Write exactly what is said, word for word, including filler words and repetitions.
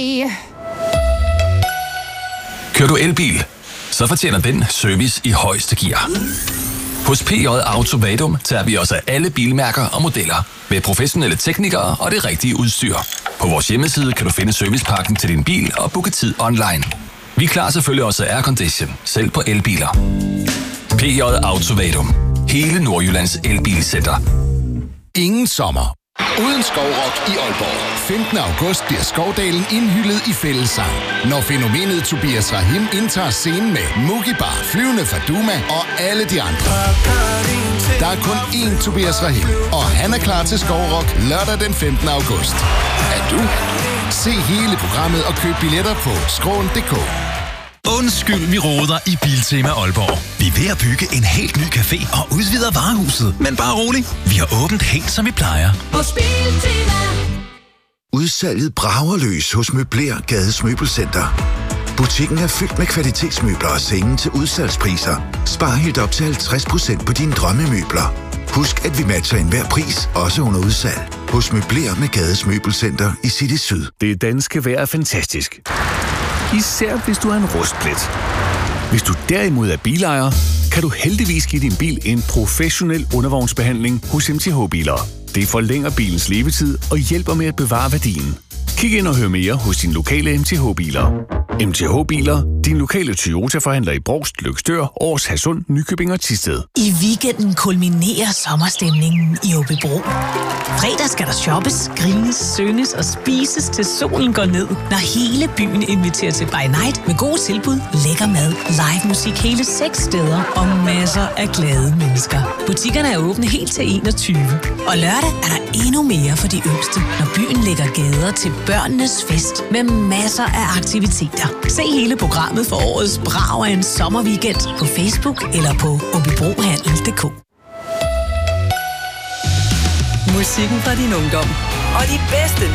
Kører du elbil? Så fortjener den service i højeste gear. Hos P J Autovadum tager vi os af alle bilmærker og modeller med professionelle teknikere og det rigtige udstyr. På vores hjemmeside kan du finde servicepakken til din bil og booke tid online. Vi klarer selvfølgelig også aircondition, selv på elbiler. P J Autovadum. Hele Nordjyllands elbilcenter. Ingen sommer uden skovrock i Aalborg. femtende august bliver Skovdalen indhyllet i fællessang, når fænomenet Tobias Rahim indtager scenen med Mugi Bar, Flyvende Faduma og alle de andre. Der er kun én Tobias Rahim, og han er klar til skovrock lørdag den femtende august. Er du? Se hele programmet og køb billetter på skråen punktum d k. Undskyld, vi roder i Biltema Aalborg. Vi er ved at bygge en helt ny café og udvider varehuset. Men bare rolig, vi har åbent helt som vi plejer. Hos Biltema. Udsalget brager løs hos Møbler Gades Møbelcenter. Butikken er fyldt med kvalitetsmøbler og senge til udsalgspriser. Spar helt op til halvtreds procent på dine drømmemøbler. Husk, at vi matcher enhver pris, også under udsalg. Hos Møbler med Gades Møbelcenter i City Syd. Det danske vejr er fantastisk. Især hvis du har en rustplet. Hvis du derimod er bilejer, kan du heldigvis give din bil en professionel undervognsbehandling hos M T H Biler. Det forlænger bilens levetid og hjælper med at bevare værdien. Kig ind og hør mere hos din lokale M T H Biler. M T H Biler, din lokale Toyota-forhandler i Brovst, Løgstør, Aars, Hadsund, Nykøbing og Thisted. I weekenden kulminerer sommerstemningen i Aabybro. Fredag skal der shoppes, grines, synges og spises til solen går ned, når hele byen inviterer til by night med gode tilbud, lækker mad, live musik hele seks steder og masser af glade mennesker. Butikkerne er åbne helt til enogtyve. Og lørdag er der endnu mere for de yngste, når byen lægger gader til børnenes fest med masser af aktiviteter. Se hele programmet for årets brag af en sommerweekend på Facebook eller på aabybrohandel punktum d k. Musikken fra din ungdom og de bedste